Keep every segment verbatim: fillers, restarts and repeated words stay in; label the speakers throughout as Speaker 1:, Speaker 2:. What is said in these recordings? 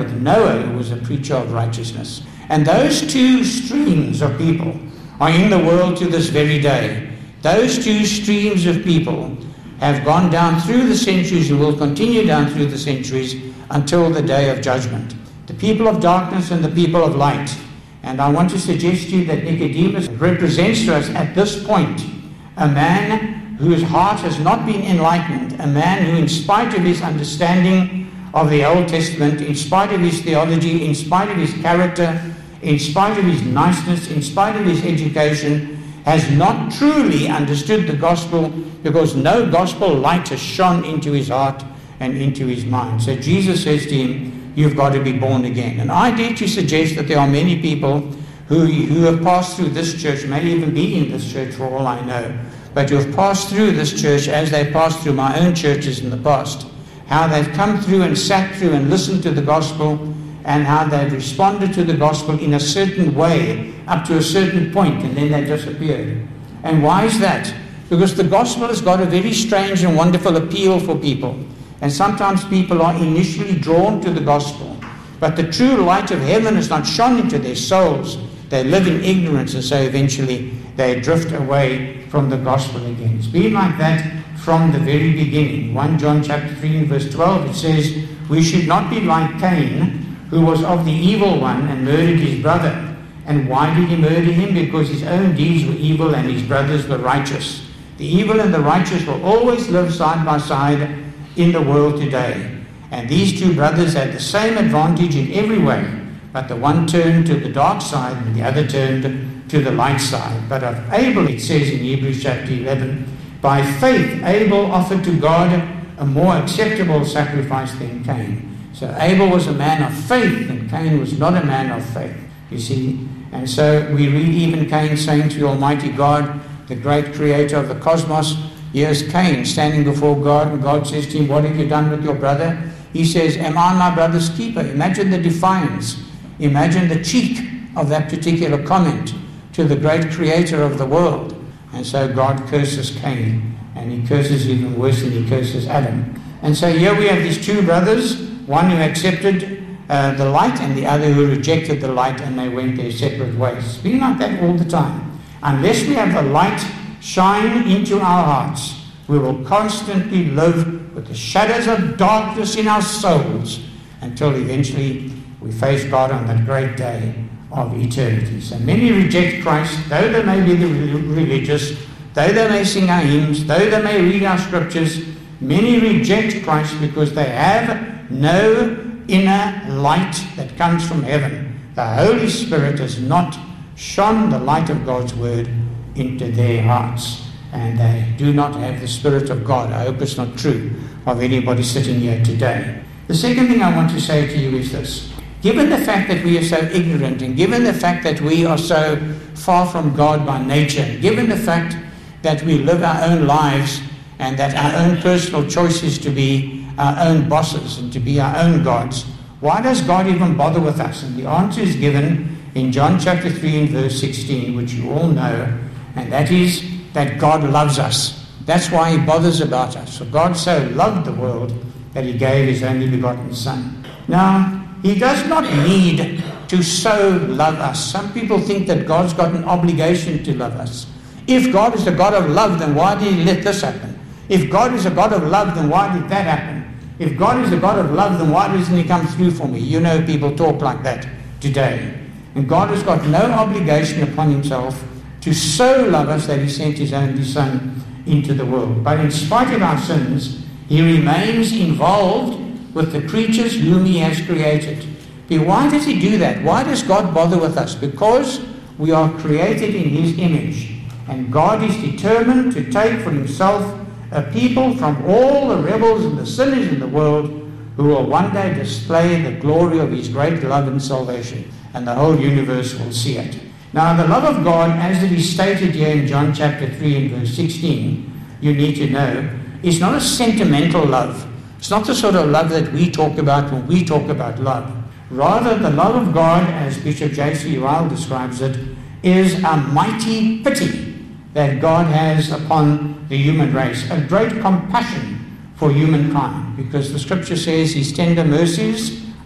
Speaker 1: with Noah, who was a preacher of righteousness. And those two streams of people are in the world to this very day. Those two streams of people have gone down through the centuries and will continue down through the centuries until the day of judgment. The people of darkness and the people of light. And I want to suggest to you that Nicodemus represents to us at this point a man whose heart has not been enlightened, a man who, in spite of his understanding of the Old Testament, in spite of his theology, in spite of his character, in spite of his niceness, in spite of his education, has not truly understood the gospel, because no gospel light has shone into his heart and into his mind. So Jesus says to him, you've got to be born again. And I dare to suggest that there are many people who, who have passed through this church, may even be in this church for all I know, but who have passed through this church as they passed through my own churches in the past, how they've come through and sat through and listened to the gospel, and how they've responded to the gospel in a certain way up to a certain point, and then they disappeared. And why is that? Because the gospel has got a very strange and wonderful appeal for people. And sometimes people are initially drawn to the gospel, but the true light of heaven has not shone into their souls. They live in ignorance, and so eventually they drift away from the gospel again. It's been like that from the very beginning. First John chapter three and verse twelve, it says, we should not be like Cain, who was of the evil one and murdered his brother. And why did he murder him? Because his own deeds were evil and his brothers were righteous. The evil and the righteous will always live side by side in the world today. And these two brothers had the same advantage in every way, but the one turned to the dark side and the other turned to the light side. But of Abel, it says in Hebrews chapter eleven, by faith Abel offered to God a more acceptable sacrifice than Cain. So Abel was a man of faith, and Cain was not a man of faith, you see. And so we read even Cain saying to Almighty God, the great creator of the cosmos, here's Cain standing before God, and God says to him, what have you done with your brother? He says, am I my brother's keeper? Imagine the defiance. Imagine the cheek of that particular comment to the great creator of the world. And so God curses Cain, and he curses even worse than he curses Adam. And so here we have these two brothers, one who accepted uh, the light and the other who rejected the light, and they went their separate ways. It's been like that all the time. Unless we have the light shine into our hearts, we will constantly live with the shadows of darkness in our souls until eventually we face God on that great day of eternity. So many reject Christ, though they may be religious, though they may sing our hymns, though they may read our scriptures, many reject Christ because they have no inner light that comes from heaven. The Holy Spirit has not shone the light of God's word into their hearts, and they do not have the Spirit of God. I hope it's not true of anybody sitting here today. The second thing I want to say to you is this. Given the fact that we are so ignorant, and given the fact that we are so far from God by nature, given the fact that we live our own lives and that our own personal choice is to be our own bosses and to be our own gods, why does God even bother with us? And the answer is given in John chapter three and verse sixteen, which you all know, and that is that God loves us. That's why he bothers about us. For God so loved the world that he gave his only begotten Son. Now, he does not need to so love us. Some people think that God's got an obligation to love us. If God is a God of love, then why did he let this happen? If God is a God of love, then why did that happen? If God is a God of love, then why doesn't he come through for me? You know, people talk like that today. And God has got no obligation upon himself to so love us that he sent his only Son into the world. But in spite of our sins, he remains involved with the creatures whom he has created. But why does he do that? Why does God bother with us? Because we are created in his image. And God is determined to take for himself a people from all the rebels and the sinners in the world who will one day display the glory of his great love and salvation. And the whole universe will see it. Now, the love of God, as it is stated here in John chapter three and verse sixteen, you need to know, is not a sentimental love. It's not the sort of love that we talk about when we talk about love. Rather, the love of God, as Bishop J C Ryle describes it, is a mighty pity that God has upon the human race, a great compassion for humankind, because the scripture says his tender mercies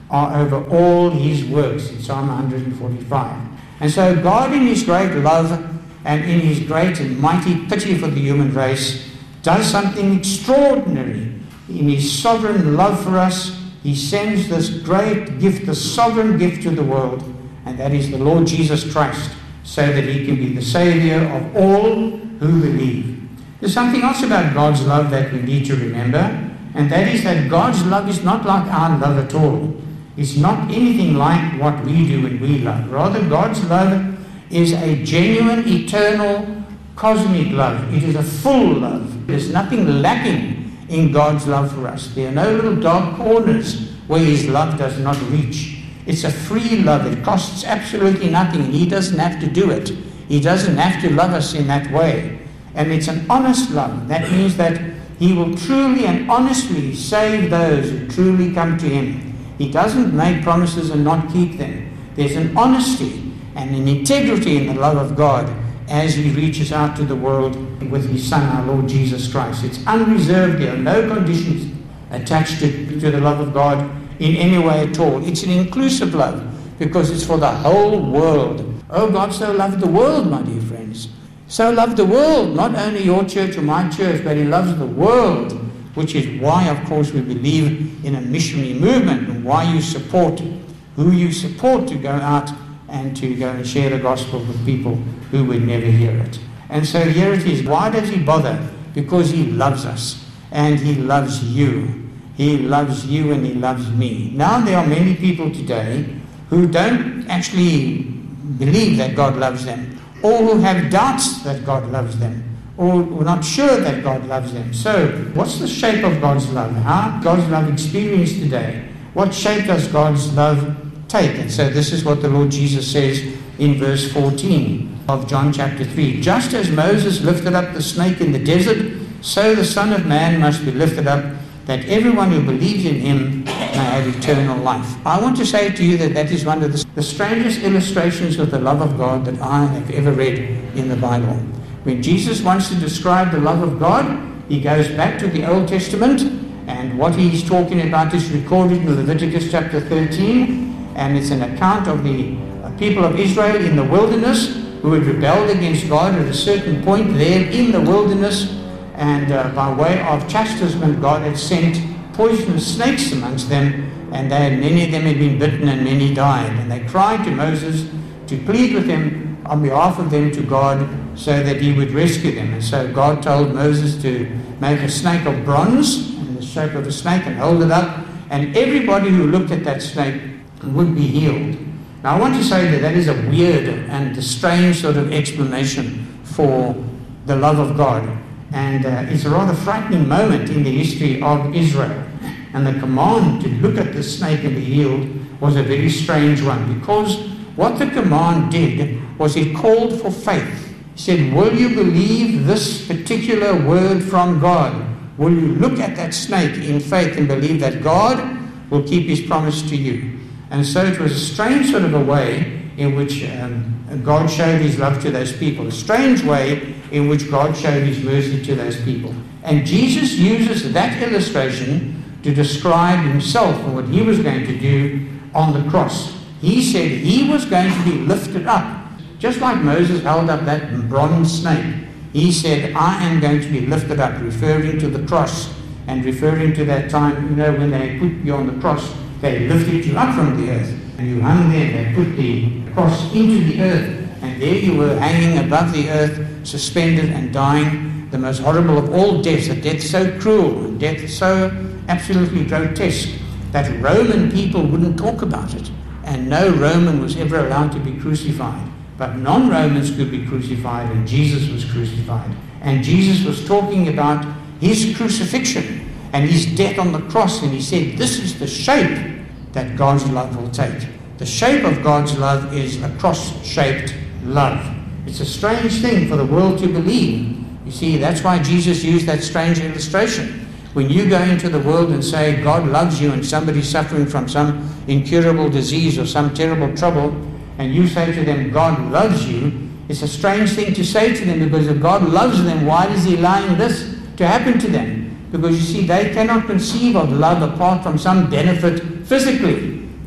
Speaker 1: are over all his works, in Psalm one forty-five. And so God, in his great love and in his great and mighty pity for the human race, does something extraordinary. In his sovereign love for us, he sends this great gift, the sovereign gift to the world, and that is the Lord Jesus Christ, so that he can be the Savior of all who believe. There's something else about God's love that we need to remember, and that is that God's love is not like our love at all. It's not anything like what we do when we love. Rather, God's love is a genuine, eternal, cosmic love. It is a full love. There's nothing lacking in God's love for us. There are no little dark corners where his love does not reach. It's a free love. It costs absolutely nothing. He doesn't have to do it. He doesn't have to love us in that way. And it's an honest love. That means that he will truly and honestly save those who truly come to him. He doesn't make promises and not keep them. There's an honesty and an integrity in the love of God as he reaches out to the world with his Son, our Lord Jesus Christ. It's unreserved. There are no conditions attached to, to the love of God in any way at all. It's an inclusive love because it's for the whole world. Oh, God so loved the world, my dear friends. So loved the world, not only your church or my church, but he loves the world, which is why, of course, we believe in a missionary movement and why you support who you support to go out and to go and share the gospel with people who would never hear it. And so here it is. Why does he bother? Because he loves us and he loves you. He loves you and he loves me. Now there are many people today who don't actually believe that God loves them, or who have doubts that God loves them, or we're not sure that God loves them. So, what's the shape of God's love? How God's love experienced today? What shape does God's love take? And so this is what the Lord Jesus says in verse fourteen of John chapter three. Just as Moses lifted up the snake in the desert, so the Son of Man must be lifted up, that everyone who believes in him may have eternal life. I want to say to you that that is one of the, the strangest illustrations of the love of God that I have ever read in the Bible. When Jesus wants to describe the love of God, he goes back to the Old Testament, and what he's talking about is recorded in Leviticus chapter thirteen, and it's an account of the people of Israel in the wilderness who had rebelled against God at a certain point there in the wilderness, and uh, by way of chastisement, God had sent poisonous snakes amongst them, and they had, many of them had been bitten and many died. And they cried to Moses to plead with him on behalf of them to God so that he would rescue them. And so God told Moses to make a snake of bronze in the shape of a snake and hold it up, and everybody who looked at that snake would be healed. Now I want to say that that is a weird and a strange sort of explanation for the love of God. And uh, it's a rather frightening moment in the history of Israel. And the command to look at the snake and be healed was a very strange one, because what the command did was it called for faith. He said, will you believe this particular word from God? Will you look at that snake in faith and believe that God will keep his promise to you? And so it was a strange sort of a way in which um, God showed his love to those people, a strange way in which God showed his mercy to those people. And Jesus uses that illustration to describe himself and what he was going to do on the cross. He said he was going to be lifted up, just like Moses held up that bronze snake. He said, I am going to be lifted up, referring to the cross and referring to that time, you know, when they put you on the cross, they lifted you up from the earth and you hung there. They put the cross into the earth, and there you were hanging above the earth, suspended and dying the most horrible of all deaths, a death so cruel, a death so absolutely grotesque that Roman people wouldn't talk about it, and no Roman was ever allowed to be crucified. But non-Romans could be crucified, and Jesus was crucified. And Jesus was talking about his crucifixion and his death on the cross, and he said, this is the shape that God's love will take. The shape of God's love is a cross-shaped love. It's a strange thing for the world to believe. You see, that's why Jesus used that strange illustration. When you go into the world and say God loves you, and somebody's suffering from some incurable disease or some terrible trouble, and you say to them, God loves you, it's a strange thing to say to them, because if God loves them, why is he allowing this to happen to them? Because you see, they cannot conceive of love apart from some benefit physically.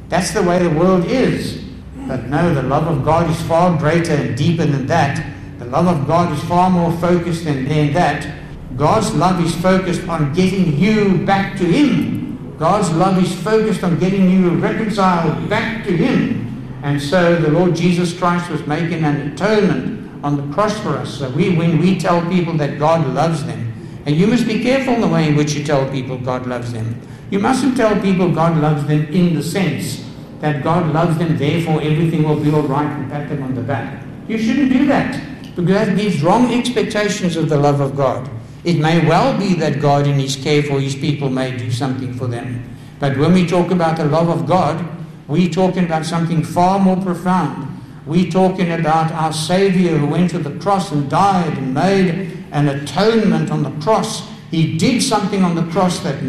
Speaker 1: That's the way the world is. But no, the love of God is far greater and deeper than that. The love of God is far more focused than, than that. God's love is focused on getting you back to Him. God's love is focused on getting you reconciled back to Him. And so the Lord Jesus Christ was making an atonement on the cross for us. So we, when we tell people that God loves them, and you must be careful in the way in which you tell people God loves them. You mustn't tell people God loves them in the sense that God loves them, therefore everything will be all right, and pat them on the back. You shouldn't do that, because that gives wrong expectations of the love of God. It may well be that God in His care for His people may do something for them. But when we talk about the love of God, we're talking about something far more profound. We're talking about our Savior who went to the cross and died and made an atonement on the cross. He did something on the cross that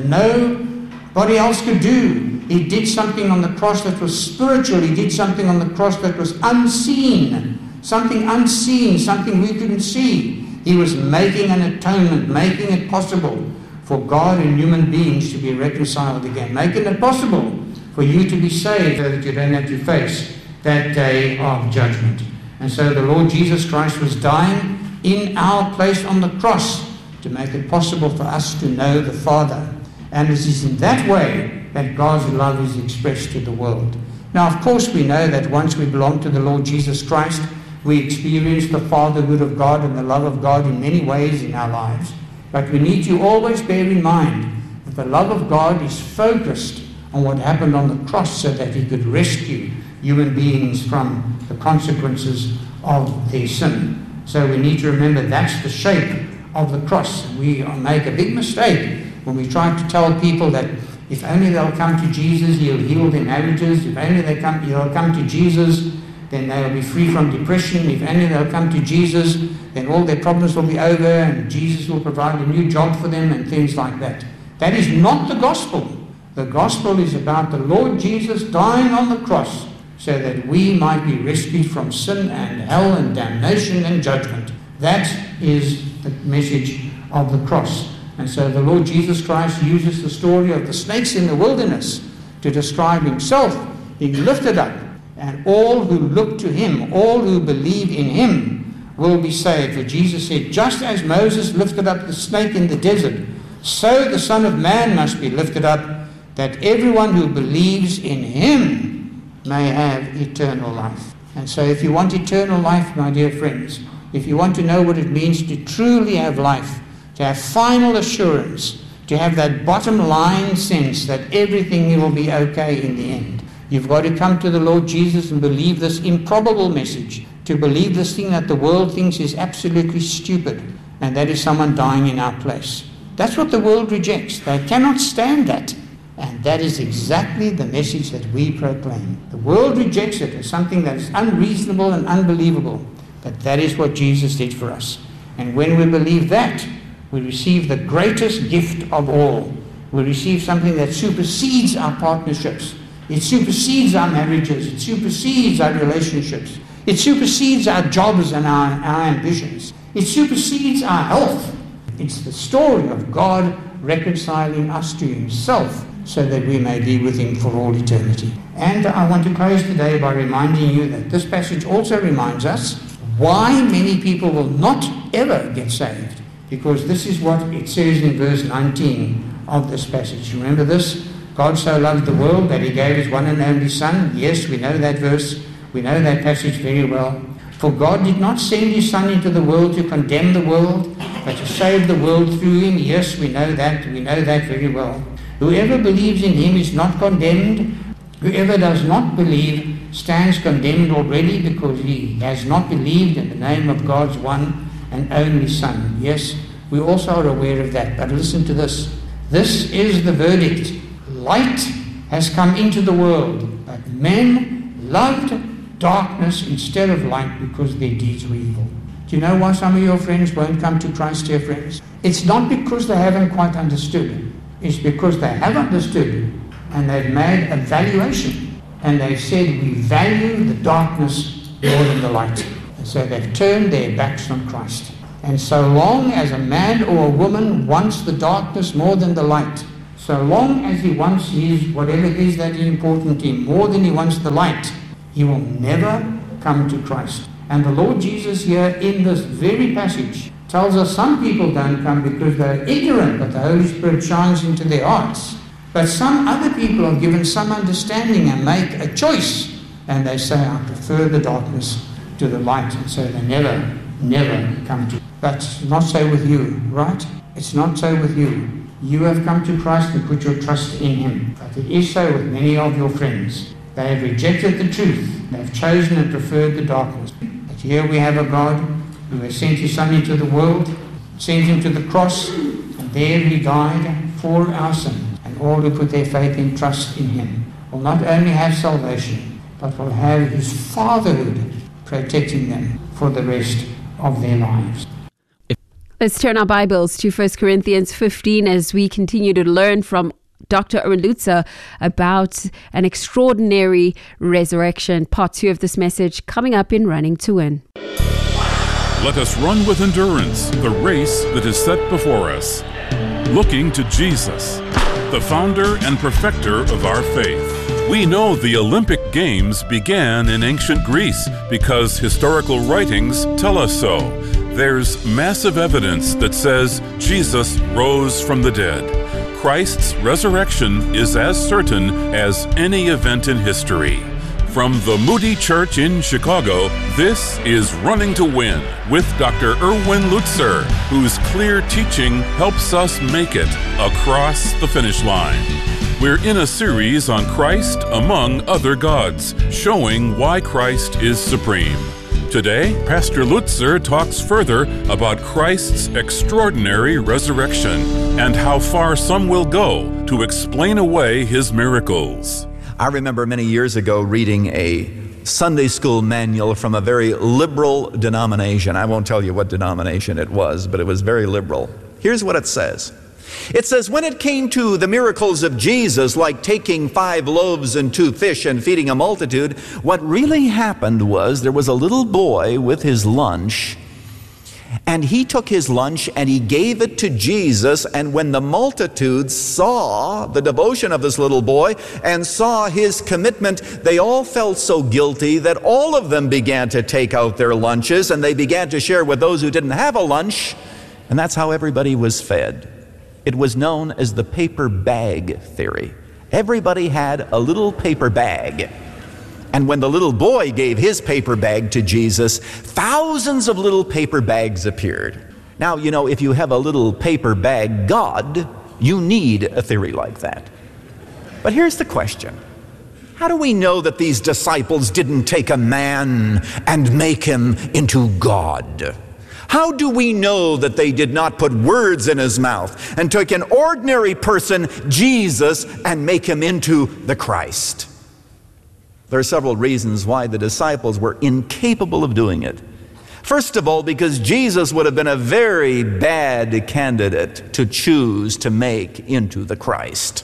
Speaker 1: nobody else could do. He did something on the cross that was spiritual. He did something on the cross that was unseen. Something unseen, something we couldn't see. He was making an atonement, making it possible for God and human beings to be reconciled again. Making it possible for you to be saved so that you don't have to face that day of judgment. And so the Lord Jesus Christ was dying in our place on the cross to make it possible for us to know the Father. And it is in that way that God's love is expressed to the world. Now, of course, we know that once we belong to the Lord Jesus Christ, we experience the fatherhood of God and the love of God in many ways in our lives. But we need to always bear in mind that the love of God is focused on what happened on the cross so that He could rescue human beings from the consequences of their sin. So we need to remember that's the shape of the cross. We make a big mistake when we try to tell people that if only they'll come to Jesus, He'll heal their marriages. If only they come, they'll come to Jesus, then they'll be free from depression. If only they'll come to Jesus, then all their problems will be over and Jesus will provide a new job for them and things like that. That is not the gospel. The gospel is about the Lord Jesus dying on the cross so that we might be rescued from sin and hell and damnation and judgment. That is the message of the cross. And so the Lord Jesus Christ uses the story of the snakes in the wilderness to describe Himself being lifted up. And all who look to Him, all who believe in Him, will be saved. For Jesus said, just as Moses lifted up the snake in the desert, so the Son of Man must be lifted up, that everyone who believes in Him may have eternal life. And so if you want eternal life, my dear friends, if you want to know what it means to truly have life, to have final assurance, to have that bottom line sense that everything will be okay in the end, you've got to come to the Lord Jesus and believe this improbable message, to believe this thing that the world thinks is absolutely stupid, and that is someone dying in our place. That's what the world rejects. They cannot stand that. And that is exactly the message that we proclaim. The world rejects it as something that is unreasonable and unbelievable. But that is what Jesus did for us. And when we believe that, we receive the greatest gift of all. We receive something that supersedes our partnerships. It supersedes our marriages. It supersedes our relationships. It supersedes our jobs and our, our ambitions. It supersedes our health. It's the story of God reconciling us to Himself so that we may be with Him for all eternity. And I want to close today by reminding you that this passage also reminds us why many people will not ever get saved. Because this is what it says in verse nineteen of this passage. Remember this? God so loved the world that He gave His one and only Son. Yes, we know that verse. We know that passage very well. For God did not send His Son into the world to condemn the world, but to save the world through Him. Yes, we know that. We know that very well. Whoever believes in Him is not condemned. Whoever does not believe stands condemned already, because he has not believed in the name of God's one and only Son. Yes, we also are aware of that. But listen to this. This is the verdict. Light has come into the world, but men loved darkness instead of light because their deeds were evil. Do you know why some of your friends won't come to Christ, dear friends? It's not because they haven't quite understood. It's because they have understood and they've made a valuation, and they've said we value the darkness more than the light. And so they've turned their backs on Christ. And so long as a man or a woman wants the darkness more than the light, So long as he wants his, whatever it is that is important to him, more than he wants the light, he will never come to Christ. And the Lord Jesus here in this very passage tells us some people don't come because they're ignorant, but the Holy Spirit shines into their hearts. But some other people are given some understanding and make a choice, and they say, I prefer the darkness to the light, and so they never, never come to. But it's not so with you, right? It's not so with you. You have come to Christ and put your trust in him. But it is so with many of your friends. They have rejected the truth. They have chosen and preferred the darkness. But here we have a God who has sent his Son into the world, sent him to the cross, and there he died for our sin. And all who put their faith and trust in him will not only have salvation, but will have his fatherhood protecting them for the rest of their lives.
Speaker 2: Let's turn our Bibles to First Corinthians fifteen as we continue to learn from Doctor Erwin Lutzer about an extraordinary resurrection. Part two of this message coming up in Running to Win.
Speaker 3: Let us run with endurance the race that is set before us, looking to Jesus, the founder and perfecter of our faith. We know the Olympic Games began in ancient Greece because historical writings tell us so. There's massive evidence that says Jesus rose from the dead. Christ's resurrection is as certain as any event in history. From the Moody Church in Chicago, this is Running to Win with Doctor Erwin Lutzer, whose clear teaching helps us make it across the finish line. We're in a series on Christ among other gods, showing why Christ is supreme. Today, Pastor Lutzer talks further about Christ's extraordinary resurrection and how far some will go to explain away his miracles.
Speaker 4: I remember many years ago reading a Sunday school manual from a very liberal denomination. I won't tell you what denomination it was, but it was very liberal. Here's what it says. It says, when it came to the miracles of Jesus, like taking five loaves and two fish and feeding a multitude, what really happened was there was a little boy with his lunch, and he took his lunch and he gave it to Jesus, and when the multitude saw the devotion of this little boy and saw his commitment, they all felt so guilty that all of them began to take out their lunches and they began to share with those who didn't have a lunch, and that's how everybody was fed. It was known as the paper bag theory. Everybody had a little paper bag. And when the little boy gave his paper bag to Jesus, thousands of little paper bags appeared. Now, you know, if you have a little paper bag God, you need a theory like that. But here's the question. How do we know that these disciples didn't take a man and make him into God? How do we know that they did not put words in his mouth and took an ordinary person, Jesus, and make him into the Christ? There are several reasons why the disciples were incapable of doing it. First of all, because Jesus would have been a very bad candidate to choose to make into the Christ.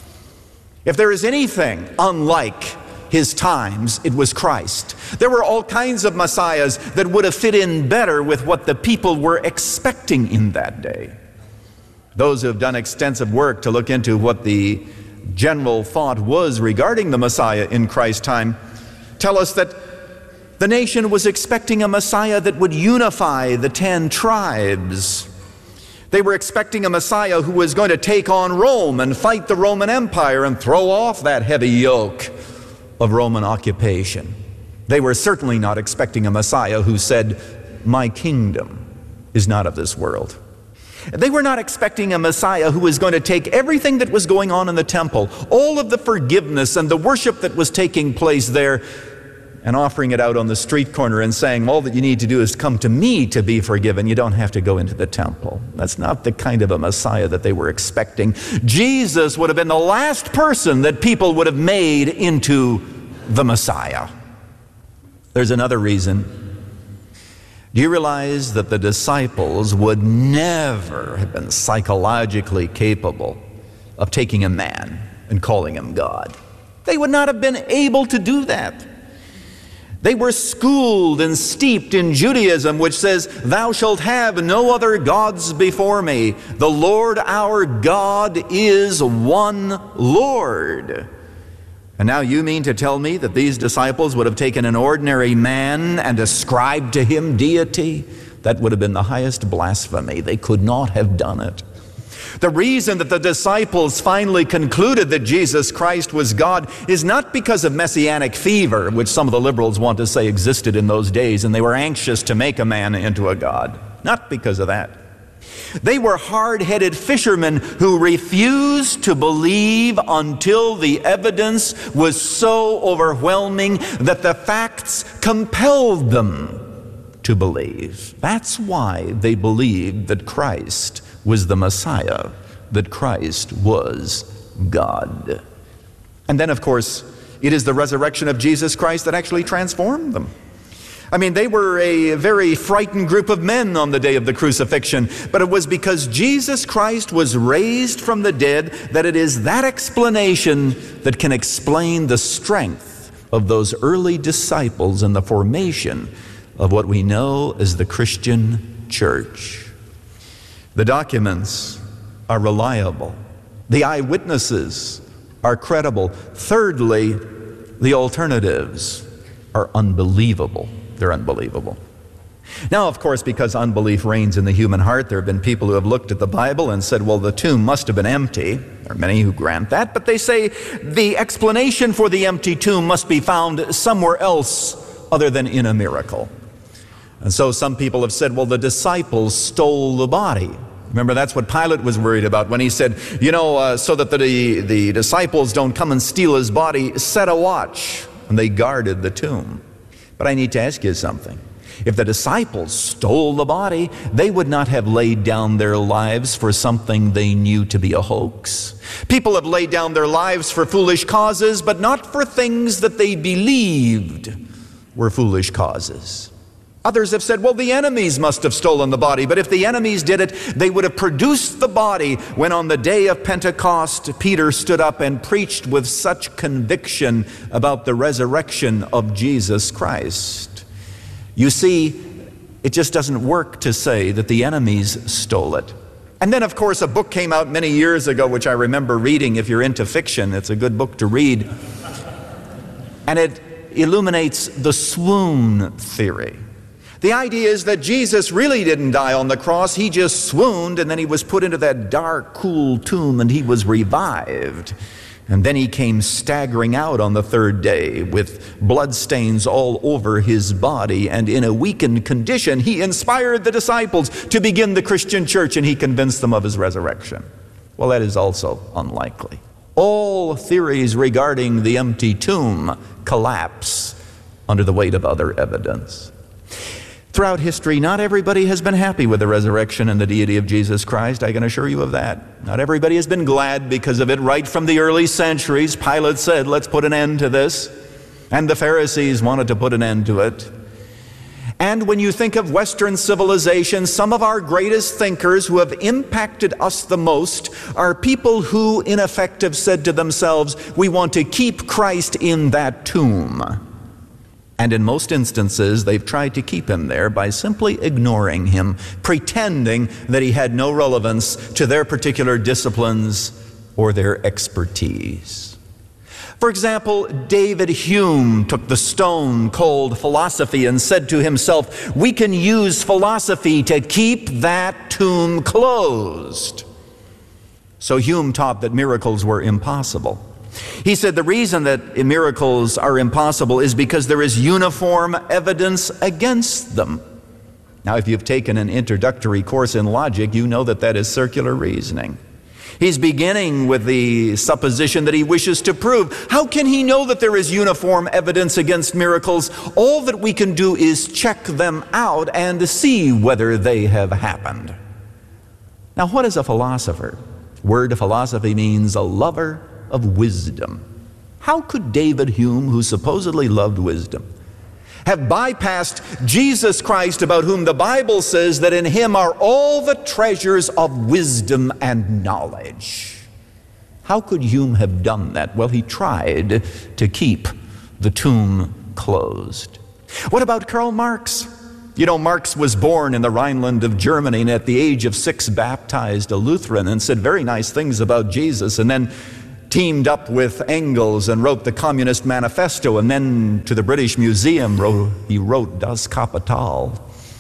Speaker 4: If there is anything unlike his times, it was Christ. There were all kinds of messiahs that would have fit in better with what the people were expecting in that day. Those who have done extensive work to look into what the general thought was regarding the Messiah in Christ's time tell us that the nation was expecting a Messiah that would unify the ten tribes. They were expecting a Messiah who was going to take on Rome and fight the Roman Empire and throw off that heavy yoke of Roman occupation. They were certainly not expecting a Messiah who said, "My kingdom is not of this world." They were not expecting a Messiah who was going to take everything that was going on in the temple, all of the forgiveness and the worship that was taking place there, and offering it out on the street corner and saying, all that you need to do is come to me to be forgiven. You don't have to go into the temple. That's not the kind of a Messiah that they were expecting. Jesus would have been the last person that people would have made into the Messiah. There's another reason. Do you realize that the disciples would never have been psychologically capable of taking a man and calling him God? They would not have been able to do that. They were schooled and steeped in Judaism, which says, "Thou shalt have no other gods before me. The Lord our God is one Lord." And now you mean to tell me that these disciples would have taken an ordinary man and ascribed to him deity? That would have been the highest blasphemy. They could not have done it. The reason that the disciples finally concluded that Jesus Christ was God is not because of messianic fever, which some of the liberals want to say existed in those days, and they were anxious to make a man into a god. Not because of that. They were hard-headed fishermen who refused to believe until the evidence was so overwhelming that the facts compelled them to believe. That's why they believed that Christ was the Messiah, that Christ was God. And then, of course, it is the resurrection of Jesus Christ that actually transformed them. I mean, they were a very frightened group of men on the day of the crucifixion, but it was because Jesus Christ was raised from the dead that it is that explanation that can explain the strength of those early disciples and the formation of what we know as the Christian church. The documents are reliable. The eyewitnesses are credible. Thirdly, the alternatives are unbelievable. They're unbelievable. Now, of course, because unbelief reigns in the human heart, there have been people who have looked at the Bible and said, well, the tomb must have been empty. There are many who grant that, but they say the explanation for the empty tomb must be found somewhere else other than in a miracle. And so some people have said, well, the disciples stole the body. Remember, that's what Pilate was worried about when he said, you know, uh, so that the, the disciples don't come and steal his body, set a watch. And they guarded the tomb. But I need to ask you something. If the disciples stole the body, they would not have laid down their lives for something they knew to be a hoax. People have laid down their lives for foolish causes, but not for things that they believed were foolish causes. Others have said, well, the enemies must have stolen the body, but if the enemies did it, they would have produced the body when on the day of Pentecost, Peter stood up and preached with such conviction about the resurrection of Jesus Christ. You see, it just doesn't work to say that the enemies stole it. And then, of course, a book came out many years ago, which I remember reading. If you're into fiction, it's a good book to read. And it illuminates the swoon theory. The idea is that Jesus really didn't die on the cross. He just swooned, and then he was put into that dark, cool tomb, and he was revived. And then he came staggering out on the third day with bloodstains all over his body, and in a weakened condition, he inspired the disciples to begin the Christian church, and he convinced them of his resurrection. Well, that is also unlikely. All theories regarding the empty tomb collapse under the weight of other evidence. Throughout history, not everybody has been happy with the resurrection and the deity of Jesus Christ. I can assure you of that. Not everybody has been glad because of it. Right from the early centuries, Pilate said, let's put an end to this. And the Pharisees wanted to put an end to it. And when you think of Western civilization, some of our greatest thinkers who have impacted us the most are people who, in effect, have said to themselves, we want to keep Christ in that tomb. And in most instances, they've tried to keep him there by simply ignoring him, pretending that he had no relevance to their particular disciplines or their expertise. For example, David Hume took the stone-cold philosophy and said to himself, we can use philosophy to keep that tomb closed. So Hume taught that miracles were impossible. He said the reason that miracles are impossible is because there is uniform evidence against them. Now, if you've taken an introductory course in logic, you know that that is circular reasoning. He's beginning with the supposition that he wishes to prove. How can he know that there is uniform evidence against miracles? All that we can do is check them out and see whether they have happened. Now, what is a philosopher? Word philosophy means a lover of wisdom. How could David Hume, who supposedly loved wisdom, have bypassed Jesus Christ, about whom the Bible says that in him are all the treasures of wisdom and knowledge? How could Hume have done that? Well, he tried to keep the tomb closed. What about Karl Marx? You know, Marx was born in the Rhineland of Germany, and at the age of six baptized a Lutheran and said very nice things about Jesus, and then teamed up with Engels and wrote the Communist Manifesto, and then to the British Museum wrote, he wrote Das Kapital.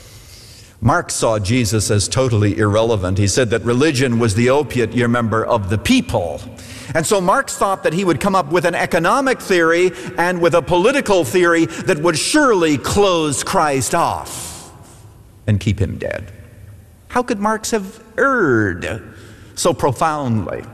Speaker 4: Marx saw Jesus as totally irrelevant. He said that religion was the opiate, you remember, of the people. And so Marx thought that he would come up with an economic theory and with a political theory that would surely close Christ off and keep him dead. How could Marx have erred so profoundly?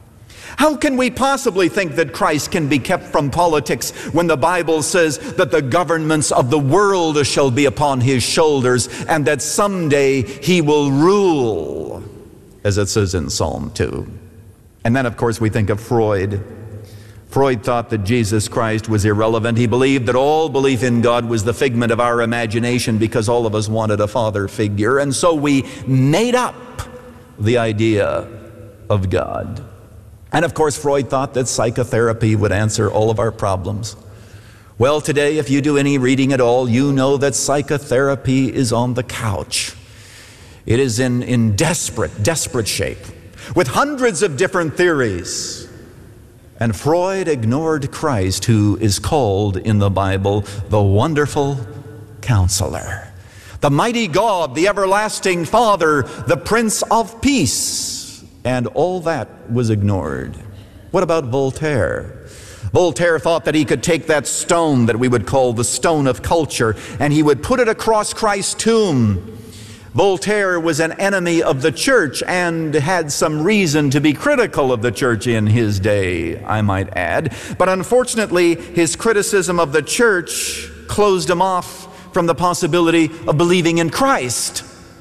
Speaker 4: How can we possibly think that Christ can be kept from politics when the Bible says that the governments of the world shall be upon his shoulders and that someday he will rule, as it says in Psalm two? And then, of course, we think of Freud. Freud thought that Jesus Christ was irrelevant. He believed that all belief in God was the figment of our imagination because all of us wanted a father figure. And so we made up the idea of God. And of course, Freud thought that psychotherapy would answer all of our problems. Well, today, if you do any reading at all, you know that psychotherapy is on the couch. It is in, in desperate, desperate shape, with hundreds of different theories. And Freud ignored Christ, who is called in the Bible the Wonderful Counselor, the mighty God, the everlasting Father, the Prince of Peace. And all that was ignored. What about Voltaire? Voltaire thought that he could take that stone that we would call the stone of culture, and he would put it across Christ's tomb. Voltaire was an enemy of the church and had some reason to be critical of the church in his day, I might add. But unfortunately, his criticism of the church closed him off from the possibility of believing in Christ.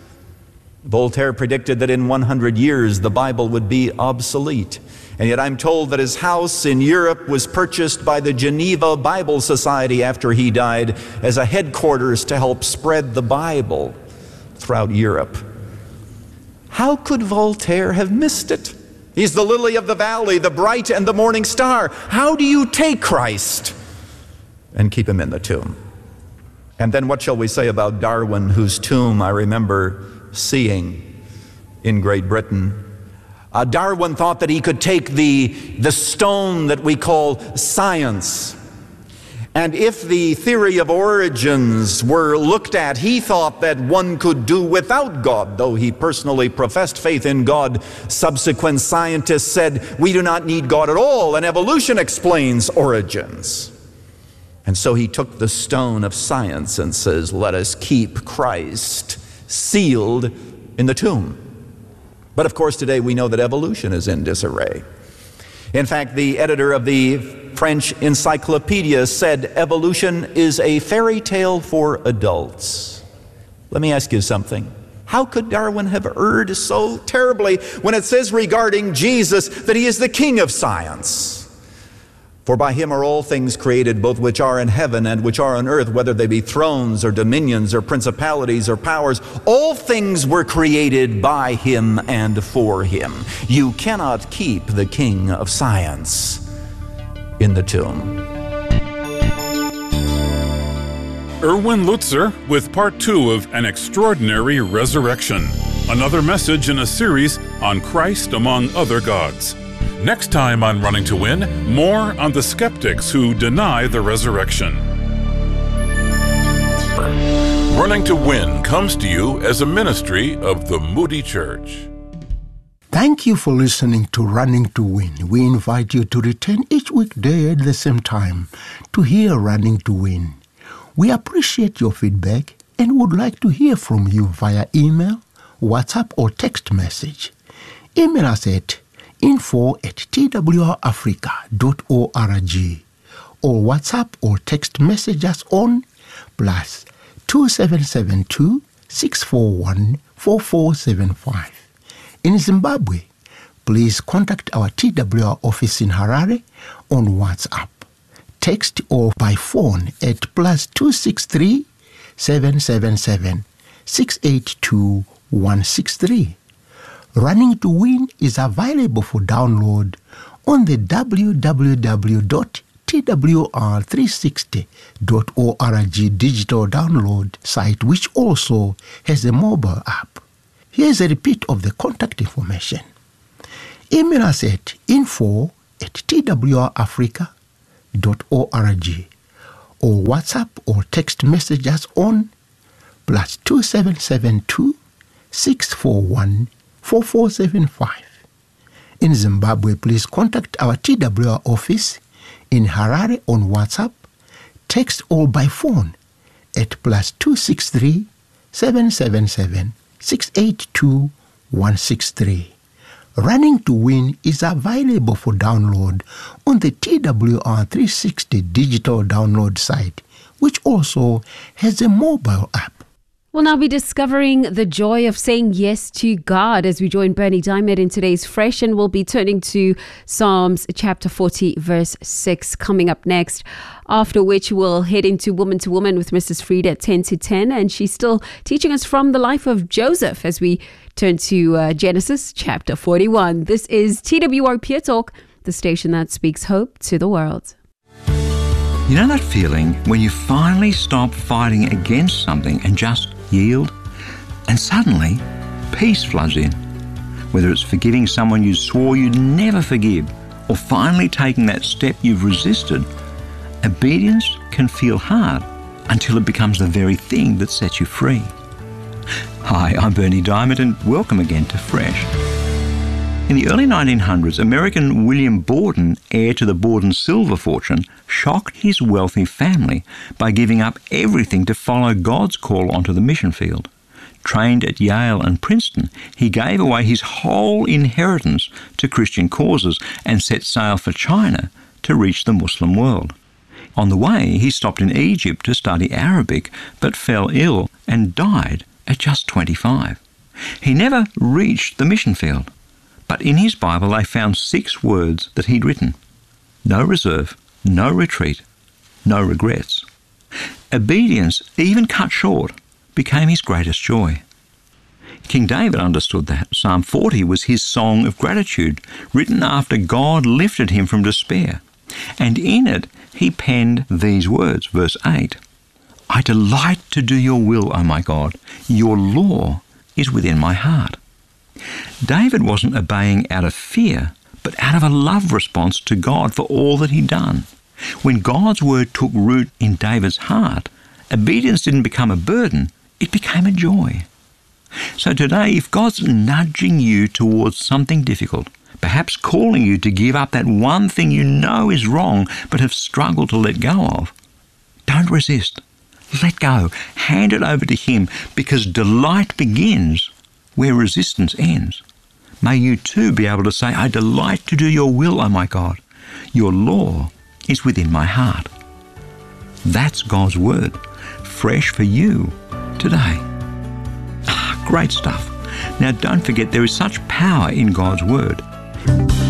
Speaker 4: Voltaire predicted that in one hundred years the Bible would be obsolete. And yet I'm told that his house in Europe was purchased by the Geneva Bible Society after he died as a headquarters to help spread the Bible throughout Europe. How could Voltaire have missed it? He's the lily of the valley, the bright and the morning star. How do you take Christ and keep him in the tomb? And then what shall we say about Darwin, whose tomb I remember seeing in Great Britain? Uh, Darwin thought that he could take the, the stone that we call science, and if the theory of origins were looked at, he thought that one could do without God. Though he personally professed faith in God, subsequent scientists said, we do not need God at all, and evolution explains origins. And so he took the stone of science and says, let us keep Christ sealed in the tomb. But of course, today we know that evolution is in disarray. In fact, the editor of the French Encyclopedia said evolution is a fairy tale for adults. Let me ask you something. How could Darwin have erred so terribly when it says regarding Jesus that he is the king of science? For by him are all things created, both which are in heaven and which are on earth, whether they be thrones or dominions or principalities or powers. All things were created by him and for him. You cannot keep the king of science in the tomb.
Speaker 3: Erwin Lutzer with part two of An Extraordinary Resurrection, another message in a series on Christ among other gods. Next time on Running to Win, more on the skeptics who deny the resurrection. Running to Win comes to you as a ministry of the Moody Church.
Speaker 5: Thank you for listening to Running to Win. We invite you to return each weekday at the same time to hear Running to Win. We appreciate your feedback and would like to hear from you via email, WhatsApp, or text message. Email us at info at t w r africa dot org or WhatsApp or text message us on plus two seven seven two, six four one, four four seven five. In Zimbabwe, please contact our T W R office in Harare on WhatsApp, text or by phone at plus two six three, seven seven seven, six eight two, one six three. Running to Win is available for download on the w w w dot T W R three sixty dot org digital download site, which also has a mobile app. Here's a repeat of the contact information. Email us at info at t w r africa dot org or WhatsApp or text message us on plus two seven seven two, six four one, four four seven five. In Zimbabwe, please contact our T W R office in Harare on WhatsApp, text or by phone at plus two six three, seven seven seven, six eight two, one six three. Running to Win is available for download on the T W R three sixty digital download site, which also has a mobile app.
Speaker 2: We'll now be discovering the joy of saying yes to God as we join Bernie Diamond in today's Fresh, and we'll be turning to Psalms chapter forty, verse six coming up next, after which we'll head into Woman to Woman with Missus Frida at ten to ten, and she's still teaching us from the life of Joseph as we turn to uh, Genesis chapter forty-one. This is T W R Pure Talk, the station that speaks hope to the world.
Speaker 6: You know that feeling when you finally stop fighting against something and just yield? And suddenly, peace floods in. Whether it's forgiving someone you swore you'd never forgive, or finally taking that step you've resisted, obedience can feel hard until it becomes the very thing that sets you free. Hi, I'm Bernie Diamond, and welcome again to Fresh. In the early nineteen hundreds, American William Borden, heir to the Borden silver fortune, shocked his wealthy family by giving up everything to follow God's call onto the mission field. Trained at Yale and Princeton, he gave away his whole inheritance to Christian causes and set sail for China to reach the Muslim world. On the way, he stopped in Egypt to study Arabic, but fell ill and died at just twenty-five. He never reached the mission field. But in his Bible they found six words that he'd written. No reserve, no retreat, no regrets. Obedience, even cut short, became his greatest joy. King David understood that. Psalm forty was his song of gratitude, written after God lifted him from despair. And in it he penned these words, verse eight. I delight to do your will, O my God. Your law is within my heart. David wasn't obeying out of fear, but out of a love response to God for all that he'd done. When God's word took root in David's heart, obedience didn't become a burden, it became a joy. So today, if God's nudging you towards something difficult, perhaps calling you to give up that one thing you know is wrong but have struggled to let go of, don't resist. Let go. Hand it over to Him, because delight begins where resistance ends. May you too be able to say, I delight to do your will, O my God. Your law is within my heart. That's God's word, fresh for you today. Ah, great stuff. Now don't forget, there is such power in God's word.